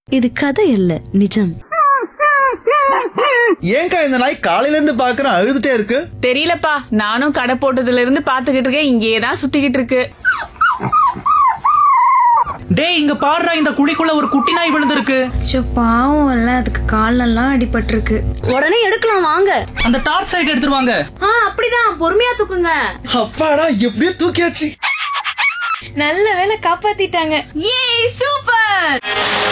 இது கதை இல்ல, நிஜம். ஏங்கா இந்த நாய் காலையில இருந்து பாக்குறேன் அழுதுட்டே இருக்கு? தெரியலப்பா, நானும் கடை போட்டதுல இருந்து பாத்துக்கிட்டு இருக்கேன். இங்கேயே தான் சுத்திக்கிட்டு இருக்கு. டேய், இங்க பாருடா, இந்த குழிக்குள்ள ஒரு குட்டி நாய் விழுந்திருக்கு. பாவம் இல்ல, அதுக்கு காலெல்லாம் அடிபட்டிருக்கு. உடனே எடுக்கலாம் வாங்க. அந்த டார்ச் லைட் எடுத்துருவாங்க. அப்படிதான், பொறுமையா தூக்குங்க. அப்பாடா, எப்படியோ தூக்கியாச்சு. நல்ல வேளை காப்பாத்திட்டாங்க. ஏய், சூப்பர்.